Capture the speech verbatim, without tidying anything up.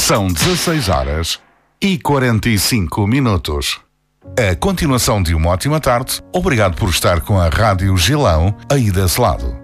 São dezasseis horas e quarenta e cinco minutos. A continuação de uma ótima tarde. Obrigado por estar com a Rádio Gilão aí desse lado.